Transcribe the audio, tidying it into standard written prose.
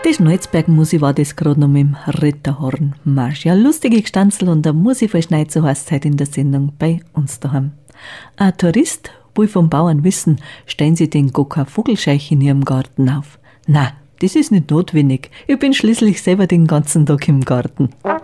Die Schnalzberg-Musi war das gerade noch mit dem Ritterhornmarsch. Ja, lustige Gestanzel und der Musi-Verschneit, so heißt es heute in der Sendung bei uns daheim. Ein Tourist will vom Bauern wissen, stellen sie den Goka Vogelscheich in ihrem Garten auf? Na, das ist nicht notwendig. Ich bin schließlich selber den ganzen Tag im Garten.